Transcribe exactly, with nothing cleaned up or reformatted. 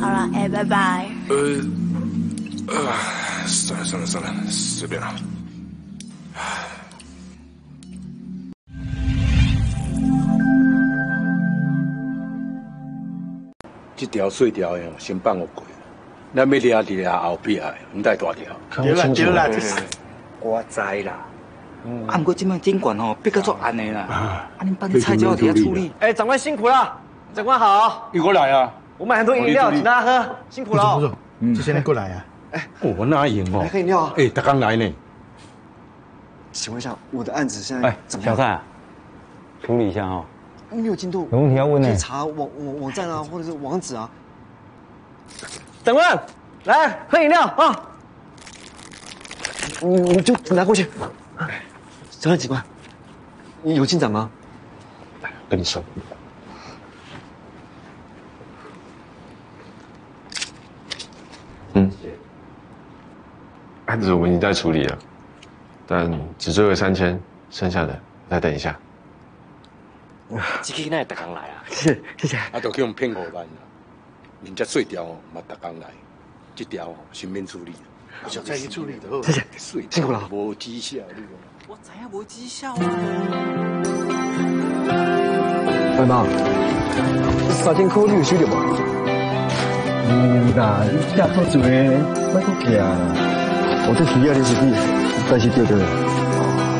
好了，哎，拜拜。 呃，呃，算了算了算了，随便了。这条碎条的先放我过，咱要抓伫遐后壁的，唔带大条。 对啦对啦， 我知啦。啊，不过这摆监管吼逼到作暗的啦，啊，恁班菜就要伫遐处理。 哎，长官辛苦了，长官好。 你过来啊！ 我买很多饮料，请大家喝，辛苦了。 不错，嗯，谢谢你过来啊。 哎，我哪赢哦？ 来喝饮料啊！ 哎，他刚来呢。 请问一下，我的案子现在哎， 怎么样？ 小蔡，处理一下哈。 没有进度， 有问题要问呢。 可以查网网网站啊，或者是网址啊。长官，来喝饮料啊！你你就拿过去。小蔡警官，你有进展吗？ 跟你说。 嗯，案子我们已经在处理了，但只追回三千，剩下的再等一下。 这个那特工来啊？ 谢谢谢谢。 啊，都叫人骗五万啦，人家碎条哦，嘛特工来，这条哦先免处理。 小蔡去处理的， 谢谢，辛苦了。 无绩效，你我知影无绩效啊。 班长，三千块你有收到无？ 有啦，你吃好做诶，莫搁惊啦。 我这需要你是你，但是对的。